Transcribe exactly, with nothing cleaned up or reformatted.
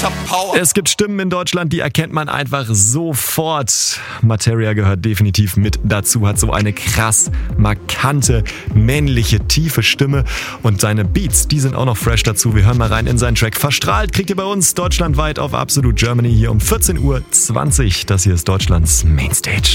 Es gibt Stimmen in Deutschland, die erkennt man einfach sofort. Materia gehört definitiv mit dazu, hat so eine krass markante, männliche, tiefe Stimme. Und seine Beats, die sind auch noch fresh dazu. Wir hören mal rein in seinen Track Verstrahlt. Kriegt ihr bei uns deutschlandweit auf Absolute Germany hier um vierzehn Uhr zwanzig. Das hier ist Deutschlands Mainstage.